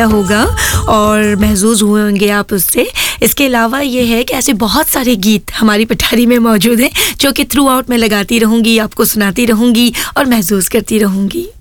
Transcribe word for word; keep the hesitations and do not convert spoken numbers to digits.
होगा और महसूस हुए होंगे आप उससे। इसके अलावा ये है कि ऐसे बहुत सारे गीत हमारी पठारी में मौजूद हैं जो कि थ्रू आउट मैं लगाती रहूँगी, आपको सुनाती रहूँगी और महसूस करती रहूँगी।